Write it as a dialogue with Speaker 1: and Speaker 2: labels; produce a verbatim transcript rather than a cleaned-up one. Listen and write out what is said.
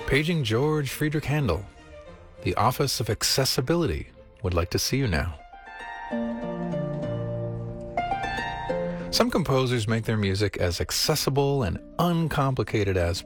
Speaker 1: Paging George Friedrich Handel. The Office of Accessibility would like to see you now. Some composers make their music as accessible and uncomplicated as